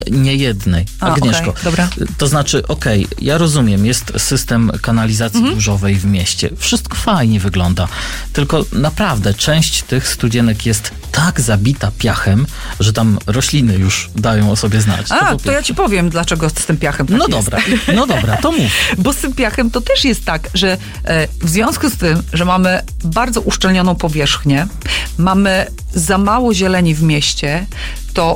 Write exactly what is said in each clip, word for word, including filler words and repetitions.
Nie jednej. A, Agnieszko. Okay, dobra. To znaczy, okej, okay, ja rozumiem, jest system kanalizacji mhm. burzowej w mieście. Wszystko fajnie wygląda. Tylko naprawdę część tych studienek jest tak zabita piachem, że tam rośliny już dają o sobie znać. A, to, to ja ci powiem, dlaczego z tym piachem tak No jest. dobra, no dobra, to mów. Bo z tym piachem to też jest tak, że e, w związku z tym, że mamy bardzo uszczelnioną powierzchnię, mamy za mało zieleni w mieście, to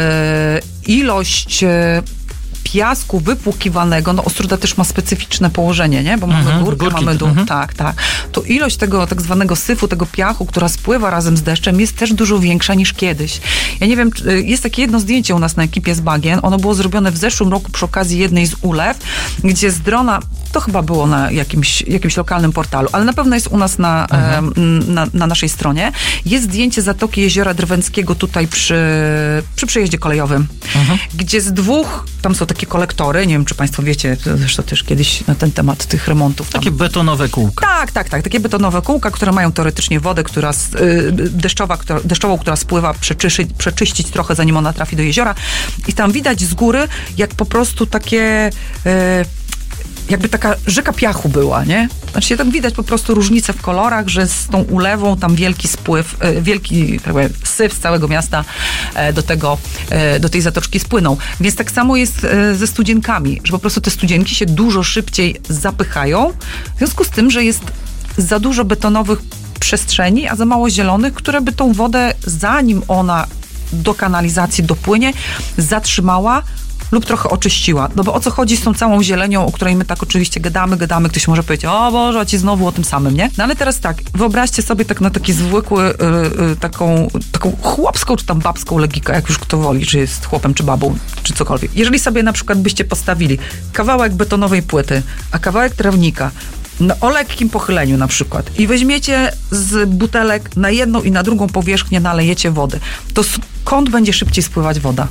e, ilość e, piasku wypłukiwanego, no Ostróda też ma specyficzne położenie, nie? Bo mamy Mhm, górkę, górki, mamy dół, mhm. tak, tak. To ilość tego tak zwanego syfu, tego piachu, która spływa razem z deszczem, jest też dużo większa niż kiedyś. Ja nie wiem, jest takie jedno zdjęcie u nas na ekipie z bagien, ono było zrobione w zeszłym roku przy okazji jednej z ulew, gdzie z drona, to chyba było na jakimś, jakimś lokalnym portalu, ale na pewno jest u nas na, mhm. na, na naszej stronie. Jest zdjęcie Zatoki Jeziora Drwęckiego tutaj przy, przy przejeździe kolejowym, mhm. gdzie z dwóch, tam są takie kolektory, nie wiem, czy państwo wiecie, zresztą też kiedyś na ten temat tych remontów. Tam. Takie betonowe kółka. Tak, tak, tak. Takie betonowe kółka, które mają teoretycznie wodę, która y, deszczowa, która, deszczową, która spływa, przeczyszy, przeczyścić trochę, zanim ona trafi do jeziora. I tam widać z góry, jak po prostu takie... Y, jakby taka rzeka piachu była, nie? Znaczy tam widać po prostu różnicę w kolorach, że z tą ulewą tam wielki spływ, wielki tak powiem, syf z całego miasta do tego, do tej zatoczki spłynął. Więc tak samo jest ze studzienkami, że po prostu te studzienki się dużo szybciej zapychają, w związku z tym, że jest za dużo betonowych przestrzeni, a za mało zielonych, które by tą wodę, zanim ona do kanalizacji dopłynie, zatrzymała lub trochę oczyściła. No bo o co chodzi z tą całą zielenią, o której my tak oczywiście gadamy, gadamy, ktoś może powiedzieć, o Boże, a ci znowu o tym samym, nie? No ale teraz tak, wyobraźcie sobie tak na taki zwykły, yy, yy, taką, taką chłopską, czy tam babską logikę, jak już kto woli, czy jest chłopem, czy babą, czy cokolwiek. Jeżeli sobie na przykład byście postawili kawałek betonowej płyty, a kawałek trawnika, no, o lekkim pochyleniu na przykład i weźmiecie z butelek na jedną i na drugą powierzchnię nalejecie wody, to skąd będzie szybciej spływać woda?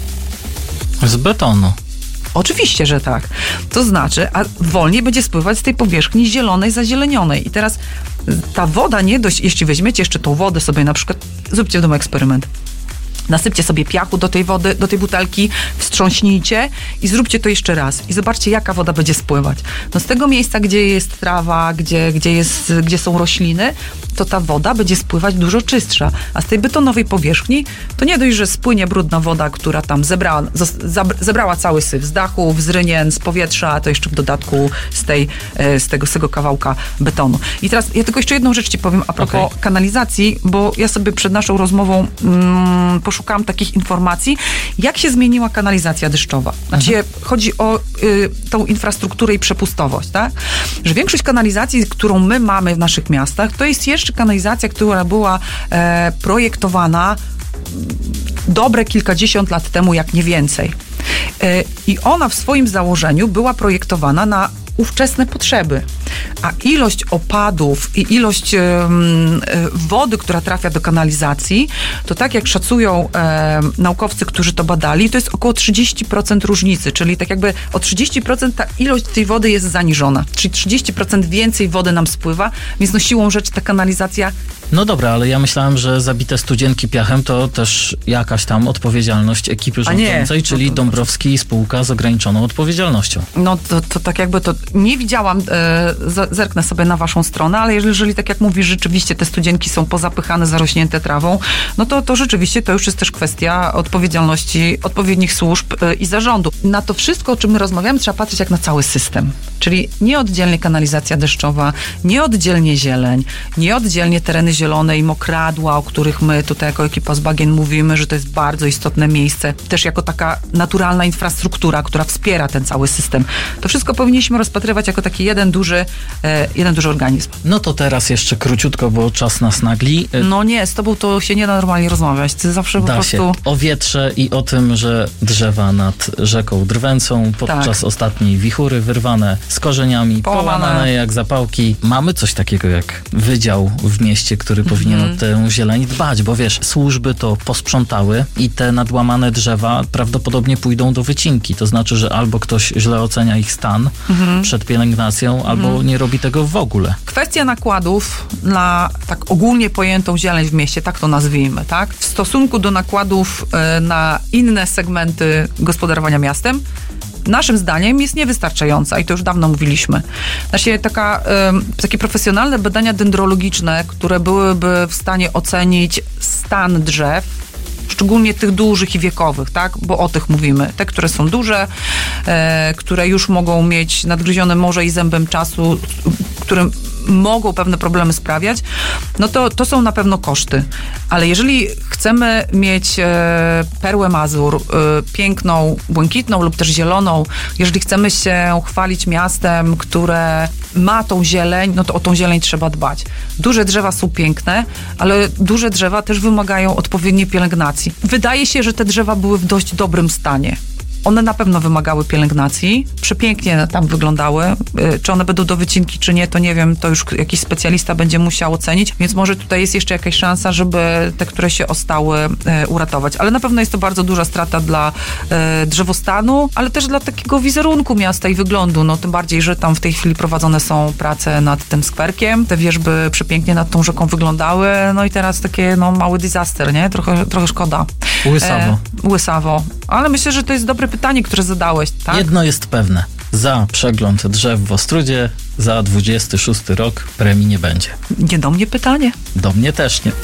Z betonu. Oczywiście, że tak. To znaczy, a wolniej będzie spływać z tej powierzchni zielonej, zazielenionej. I teraz ta woda nie dość, jeśli weźmiecie jeszcze tą wodę sobie na przykład, zróbcie w domu eksperyment. Nasypcie sobie piachu do tej wody, do tej butelki, wstrząśnijcie i zróbcie to jeszcze raz. I zobaczcie, jaka woda będzie spływać. No z tego miejsca, gdzie jest trawa, gdzie, gdzie, jest, gdzie są rośliny, to ta woda będzie spływać dużo czystsza. A z tej betonowej powierzchni, to nie dość, że spłynie brudna woda, która tam zebrała, zebrała cały syf z dachów, z rynien, z powietrza, to jeszcze w dodatku z, tej, z, tego, z tego kawałka betonu. I teraz ja tylko jeszcze jedną rzecz ci powiem a propos okay. kanalizacji, bo ja sobie przed naszą rozmową mm, poszukałam takich informacji, jak się zmieniła kanalizacja deszczowa. Znaczy mhm. chodzi o y, tą infrastrukturę i przepustowość, tak? Że większość kanalizacji, którą my mamy w naszych miastach, to jest jeszcze kanalizacja, która była e, projektowana dobre kilkadziesiąt lat temu, jak nie więcej. E, I ona w swoim założeniu była projektowana na ówczesne potrzeby. A ilość opadów i ilość um, wody, która trafia do kanalizacji, to tak jak szacują um, naukowcy, którzy to badali, to jest około trzydzieści procent różnicy, czyli tak jakby o trzydzieści procent ta ilość tej wody jest zaniżona. Czyli trzydzieści procent więcej wody nam spływa, więc no siłą rzeczy ta kanalizacja... No dobra, ale ja myślałem, że zabite studzienki piachem to też jakaś tam odpowiedzialność ekipy rządzącej, czyli to, to, Dąbrowski i spółka z ograniczoną odpowiedzialnością. No to, to tak jakby to... Nie widziałam, e, zerknę sobie na waszą stronę, ale jeżeli, jeżeli tak jak mówisz, rzeczywiście te studzienki są pozapychane, zarośnięte trawą, no to, to rzeczywiście to już jest też kwestia odpowiedzialności odpowiednich służb e, i zarządu. Na to wszystko, o czym my rozmawiamy, trzeba patrzeć jak na cały system. Czyli nie oddzielnie kanalizacja deszczowa, nie oddzielnie zieleń, nie oddzielnie tereny zielone i mokradła, o których my tutaj jako ekipa z bagien mówimy, że to jest bardzo istotne miejsce, też jako taka naturalna infrastruktura, która wspiera ten cały system. To wszystko powinniśmy rozpatrywać jako taki jeden duży, e, jeden duży organizm. No to teraz jeszcze króciutko, bo czas nas nagli. No nie, z tobą to się nie da normalnie rozmawiać. Ty zawsze po da prostu... się. O wietrze i o tym, że drzewa nad rzeką Drwęcą podczas tak. ostatniej wichury wyrwane z korzeniami, Połamane. połamane jak zapałki. Mamy coś takiego jak wydział w mieście, który mm-hmm. powinien o tę zieleń dbać, bo wiesz, służby to posprzątały i te nadłamane drzewa prawdopodobnie pójdą do wycinki. To znaczy, że albo ktoś źle ocenia ich stan mm-hmm. przed pielęgnacją, albo mm-hmm. nie robi tego w ogóle. Kwestia nakładów na tak ogólnie pojętą zieleń w mieście, tak to nazwijmy, tak? W stosunku do nakładów y, na inne segmenty gospodarowania miastem, naszym zdaniem jest niewystarczająca i to już dawno mówiliśmy. Znaczy, taka, y, takie profesjonalne badania dendrologiczne, które byłyby w stanie ocenić stan drzew, szczególnie tych dużych i wiekowych, tak? Bo o tych mówimy. Te, które są duże, e, które już mogą mieć nadgryzione morze i zębem czasu, którym mogą pewne problemy sprawiać, no to, to są na pewno koszty. Ale jeżeli chcemy mieć e, perłę Mazur, e, piękną, błękitną lub też zieloną, jeżeli chcemy się chwalić miastem, które ma tą zieleń, no to o tą zieleń trzeba dbać. Duże drzewa są piękne, ale duże drzewa też wymagają odpowiedniej pielęgnacji. Wydaje się, że te drzewa były w dość dobrym stanie. One na pewno wymagały pielęgnacji, przepięknie tam wyglądały. Czy one będą do wycinki, czy nie, to nie wiem, to już jakiś specjalista będzie musiał ocenić, więc może tutaj jest jeszcze jakaś szansa, żeby te, które się ostały, uratować. Ale na pewno jest to bardzo duża strata dla drzewostanu, ale też dla takiego wizerunku miasta i wyglądu. No tym bardziej, że tam w tej chwili prowadzone są prace nad tym skwerkiem. Te wierzby przepięknie nad tą rzeką wyglądały, no i teraz takie no mały disaster, nie? Trochę, trochę szkoda. Łysawo. E, łysawo. Ale myślę, że to jest dobre pytanie, które zadałeś, tak? Jedno jest pewne. Za przegląd drzew w Ostródzie za dwudziesty szósty rok premii nie będzie. Nie do mnie pytanie. Do mnie też nie.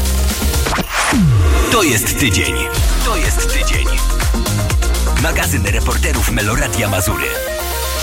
To jest tydzień. To jest tydzień. Magazyn reporterów Meloradia Mazury.